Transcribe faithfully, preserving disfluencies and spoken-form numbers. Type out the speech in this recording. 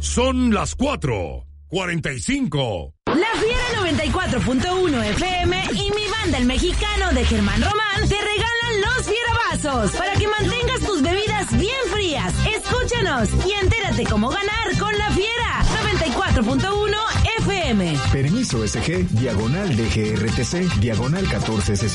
Son las cuatro cuarenta y cinco. La Fiera noventa y cuatro punto uno F M y mi banda El Mexicano de Germán Román te regalan los Fierabazos para que mantengas tus bebidas bien frías. Escúchanos y entérate cómo ganar con La Fiera noventa y cuatro punto uno F M. Permiso S G, diagonal D G R T C, diagonal catorce sesenta.